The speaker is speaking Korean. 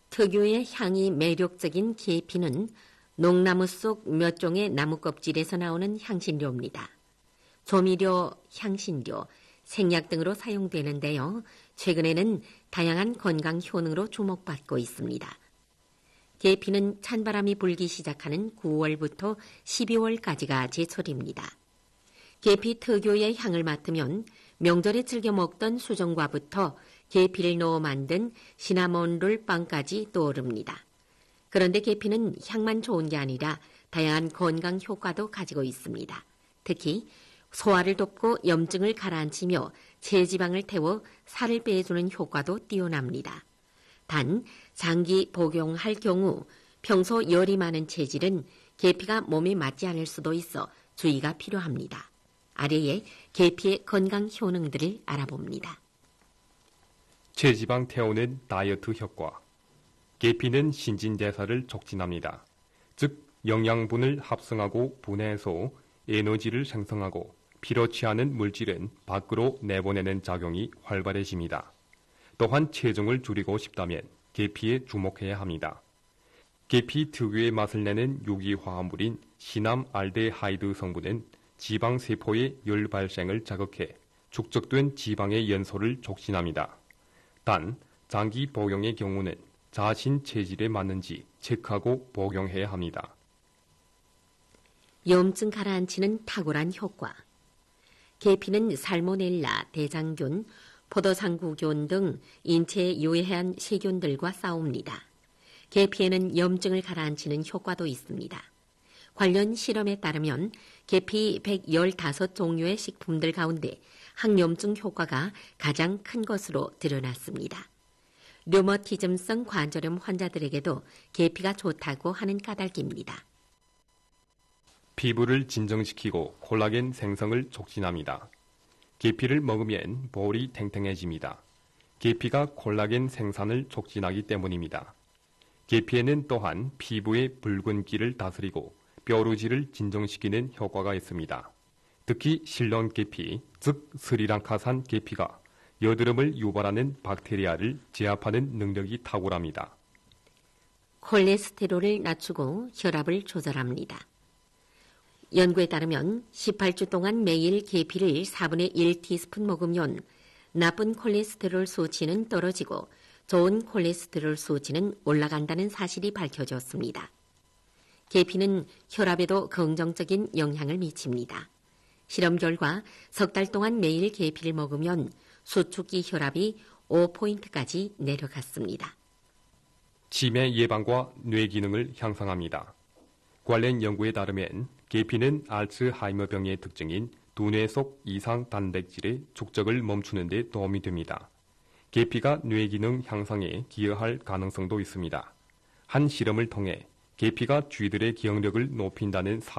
특유의 향이 매력적인 계피는 농나무 속 몇 종의 나무 껍질에서 나오는 향신료입니다. 조미료, 향신료, 생약 등으로 사용되는데요. 최근에는 다양한 건강 효능으로 주목받고 있습니다. 계피는 찬바람이 불기 시작하는 9월부터 12월까지가 제철입니다. 계피 특유의 향을 맡으면 명절에 즐겨 먹던 수정과부터 계피를 넣어 만든 시나몬롤 빵까지 떠오릅니다. 그런데 계피는 향만 좋은 게 아니라 다양한 건강 효과도 가지고 있습니다. 특히 소화를 돕고 염증을 가라앉히며 체지방을 태워 살을 빼주는 효과도 뛰어납니다. 단 장기 복용할 경우 평소 열이 많은 체질은 계피가 몸에 맞지 않을 수도 있어 주의가 필요합니다. 아래에 계피의 건강 효능들을 알아봅니다. 체지방 태우는 다이어트 효과. 계피는 신진대사를 촉진합니다. 즉 영양분을 합성하고 분해해서 에너지를 생성하고 필요치 않은 물질은 밖으로 내보내는 작용이 활발해집니다. 또한 체중을 줄이고 싶다면 계피에 주목해야 합니다. 계피 특유의 맛을 내는 유기화합물인 시남알데하이드 성분은 지방세포의 열 발생을 자극해 축적된 지방의 연소를 촉진합니다. 단, 장기 복용의 경우는 자신 체질에 맞는지 체크하고 복용해야 합니다. 염증 가라앉히는 탁월한 효과. 계피는 살모넬라, 대장균, 포도상구균 등 인체에 유해한 세균들과 싸웁니다. 계피에는 염증을 가라앉히는 효과도 있습니다. 관련 실험에 따르면 계피 115종류의 식품들 가운데 항염증 효과가 가장 큰 것으로 드러났습니다. 류머티즘성 관절염 환자들에게도 계피가 좋다고 하는 까닭입니다. 피부를 진정시키고 콜라겐 생성을 촉진합니다. 계피를 먹으면 볼이 탱탱해집니다. 계피가 콜라겐 생산을 촉진하기 때문입니다. 계피에는 또한 피부의 붉은기를 다스리고 뾰루지를 진정시키는 효과가 있습니다. 특히 실론 계피, 즉 스리랑카산 계피가 여드름을 유발하는 박테리아를 제압하는 능력이 탁월합니다. 콜레스테롤을 낮추고 혈압을 조절합니다. 연구에 따르면 18주 동안 매일 계피를 4분의 1티스푼 먹으면 나쁜 콜레스테롤 수치는 떨어지고 좋은 콜레스테롤 수치는 올라간다는 사실이 밝혀졌습니다. 계피는 혈압에도 긍정적인 영향을 미칩니다. 실험 결과 석 달 동안 매일 계피를 먹으면 수축기 혈압이 5포인트까지 내려갔습니다. 치매 예방과 뇌 기능을 향상합니다. 관련 연구에 따르면 계피는 알츠하이머병의 특징인 두뇌 속 이상 단백질의 축적을 멈추는 데 도움이 됩니다. 계피가 뇌 기능 향상에 기여할 가능성도 있습니다. 한 실험을 통해 계피가 쥐들의 기억력을 높인다는